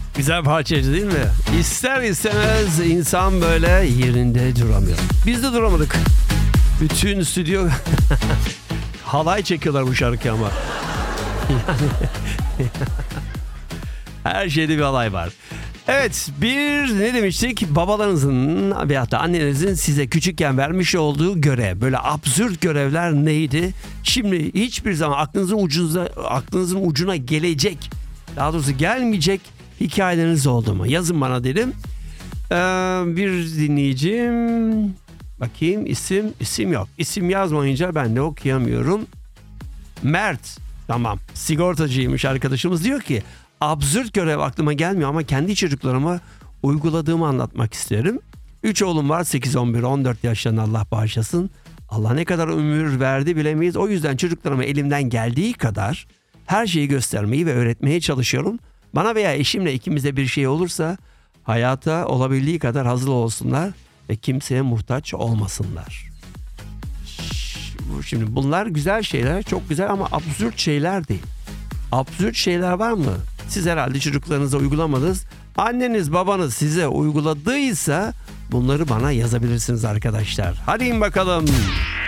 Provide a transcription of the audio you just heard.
Güzel parçaydı değil mi? İster istemez insan böyle yerinde duramıyor. Biz de duramadık. Bütün stüdyo halay çekiyorlar bu şarkı ama. Yani her şeyde bir halay var. Evet, bir ne demiştik? Babalarınızın veyahut da annenizin size küçükken vermiş olduğu görev. Böyle absürt görevler neydi? Şimdi hiçbir zaman aklınızın ucuna gelecek, daha doğrusu gelmeyecek hikayeleriniz oldu mu? Yazın bana dedim. Bir dinleyicim, bakayım, isim yok. İsim yazmayınca ben de okuyamıyorum. Mert, tamam, sigortacıymış arkadaşımız, diyor ki absürt görev aklıma gelmiyor ama kendi çocuklarıma uyguladığımı anlatmak isterim. 3 oğlum var, 8, 11, 14 yaşlarında, Allah bağışlasın. Allah ne kadar ömür verdi bilemeyiz. O yüzden çocuklarıma elimden geldiği kadar her şeyi göstermeyi ve öğretmeye çalışıyorum. Bana veya eşimle ikimize bir şey olursa hayata olabildiği kadar hazır olsunlar ve kimseye muhtaç olmasınlar. Şimdi bunlar güzel şeyler, çok güzel ama absürt şeyler değil. Absürt şeyler var mı? Siz herhalde çocuklarınıza uygulamadınız. Anneniz babanız size uyguladıysa bunları bana yazabilirsiniz arkadaşlar. Hadi in bakalım.